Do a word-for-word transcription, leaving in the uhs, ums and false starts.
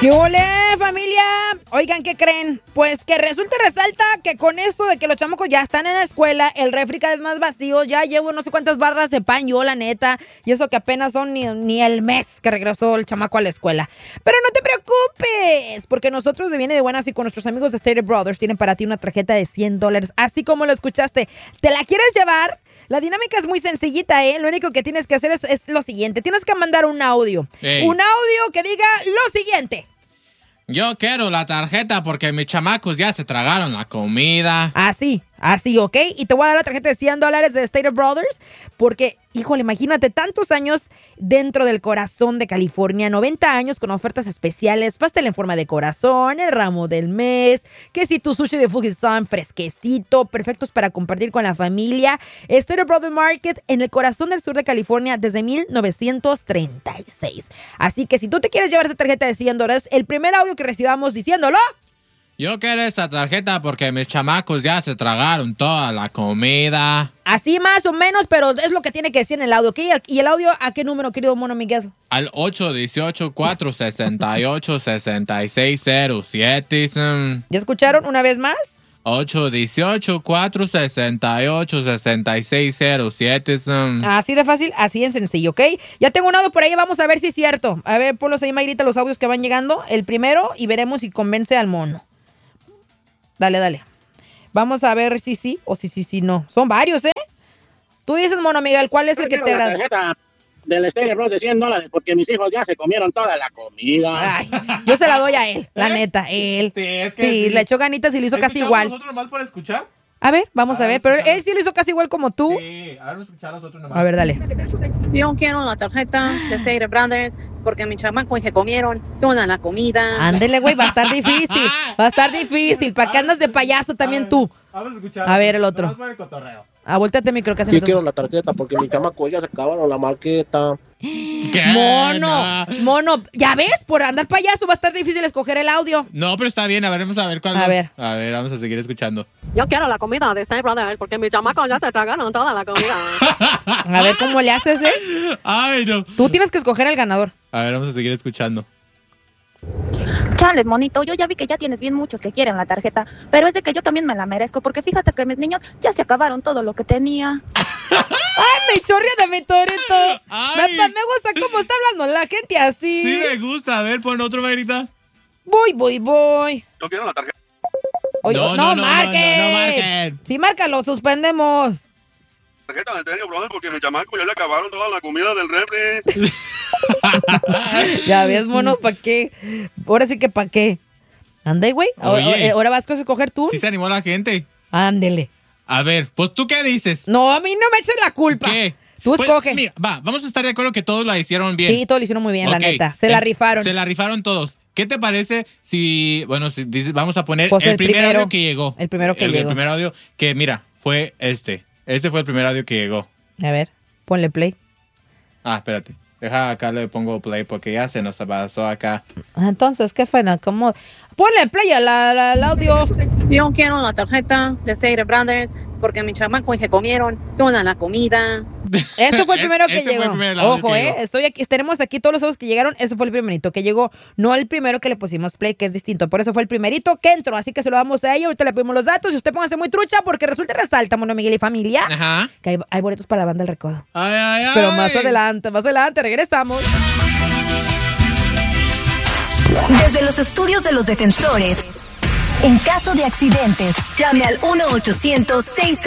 ¿Qué ole, familia? Oigan, ¿qué creen? Pues que resulta y resalta que con esto de que los chamacos ya están en la escuela, el refri cada vez más vacío, ya llevo no sé cuántas barras de pan yo, la neta, y eso que apenas son ni, ni el mes que regresó el chamaco a la escuela. Pero no te preocupes, porque nosotros de Viene de Buenas y con nuestros amigos de Stater Brothers tienen para ti una tarjeta de cien dólares, así como lo escuchaste. ¿Te la quieres llevar? La dinámica es muy sencillita, ¿eh? Lo único que tienes que hacer es, es lo siguiente. Tienes que mandar un audio. Ey. Un audio que diga lo siguiente. Yo quiero la tarjeta porque mis chamacos ya se tragaron la comida. Así, así, ¿ok? Y te voy a dar la tarjeta de cien dólares de Stater Brothers porque, híjole, imagínate, tantos años dentro del corazón de California, noventa años con ofertas especiales, pastel en forma de corazón, el ramo del mes, que si tu sushi de Fujisan fresquecito, perfectos para compartir con la familia. Stater Brothers Market en el corazón del sur de California desde mil novecientos treinta y seis. Así que si tú te quieres llevar esta tarjeta de cien dólares, el primer audio que recibamos diciéndolo... Yo quiero esa tarjeta porque mis chamacos ya se tragaron toda la comida. Así más o menos, pero es lo que tiene que decir en el audio, ¿ok? ¿Y el audio a qué número, querido Mono Miguel? Al ocho uno ocho, cuatro seis ocho, seis seis cero siete. ¿Ya escucharon una vez más? ocho uno ocho, cuatro seis ocho, seis seis cero siete. Así de fácil, así de sencillo, ¿ok? Ya tengo un audio por ahí, vamos a ver si es cierto. A ver, ponlos ahí, Mayrita, los audios que van llegando. El primero y veremos si convence al mono. Dale, dale. Vamos a ver si sí o si sí, si no. Son varios, ¿eh? Tú dices, Mono Miguel, ¿cuál es el que te agrada? La tarjeta del Stater Bros de cien dólares porque mis hijos ya se comieron toda la comida. Ay, yo se la doy a él, la neta, él. Sí, es que sí, sí. le echó ganitas y lo hizo casi igual. ¿Nosotros nomás para escuchar? A ver, vamos a, A ver, ver, pero escuchamos. él sí lo hizo casi igual como tú. Sí, a ver, escuchar a nosotros nomás. A ver, dale. Yo quiero la tarjeta de Stater Brothers porque mis chamacos se comieron toda la comida. Ándele, güey, va a estar difícil. Va a estar difícil. ¿Para qué andas de payaso también tú? Vamos a escuchar. A ver, el otro. Nomás para el cotorreo. Ah, volteate el micro, casi Yo no quiero te- la tarjeta porque mi chamaco ya se acabaron la marqueta. ¿Qué? Mono, No. mono, ya ves, por andar payaso va a estar difícil escoger el audio. No, pero está bien, a ver, vamos a ver cuál A nos- ver. A ver, vamos a seguir escuchando. Yo quiero la comida de Stater Brothers porque mis chamacos ya se tragaron toda la comida. A ver cómo le haces, ¿eh? Ay, no. Tú tienes que escoger el ganador. A ver, vamos a seguir escuchando. Chales, monito, yo ya vi que ya tienes bien muchos que quieren la tarjeta, pero es de que yo también me la merezco, porque fíjate que mis niños ya se acabaron todo lo que tenía. ¡Ay, me chorrea de mi torito! Me, Ay. me gusta cómo está hablando la gente así. Sí, me gusta. A ver, pon otro, Mayrita. Voy, voy, voy. Yo quiero la tarjeta. Oye, No, no, no, no, marquen. no, no marquen. Si marcan, lo suspendemos. Tarjeta del Stater Bros porque mis chamacos ya le acabaron toda la comida del refri. Ya ves, mono, ¿para qué? Ahora sí que ¿para qué? Ande, güey. Ahora, Oye. ahora vas a escoger tú. Sí se animó la gente. Ándele. A ver, pues tú qué dices. No, a mí no me eches la culpa. ¿Qué? Tú Pues, escoge. Mira, va, vamos a estar de acuerdo que todos la hicieron bien. Sí, todos lo hicieron muy bien, Ok. la neta. Se la Eh, rifaron. Se la rifaron todos. ¿Qué te parece si, bueno, si dices, vamos a poner Pues el, el primer primero. audio que llegó? El primero que el, llegó. El primer audio que, mira, fue este. Este fue el primer audio que llegó. A ver, ponle play. Ah, espérate. Deja acá, le pongo play porque ya se nos pasó acá. Entonces, ¿qué fue? No, ¿cómo? Ponle play al al audio. Yo quiero la tarjeta de Stater Brothers porque mis chamacos se comieron toda la comida. Ese fue el Es- primero que ese fue llegó. el primer audio Ojo, que eh. llegó. Estoy aquí, tenemos aquí todos los audios que llegaron. Ese fue el primerito que llegó. No el primero que le pusimos play, que es distinto. Por eso fue el primerito que entró. Así que se lo damos a ella. Ahorita le pedimos los datos y usted póngase muy trucha porque resulta y resalta, Mono Miguel y familia, Ajá. que hay, hay boletos para la banda del recodo. Ay, ay, ay. Pero más adelante, más adelante, regresamos. Desde los estudios de los defensores, en caso de accidentes, llame al uno ochocientos seis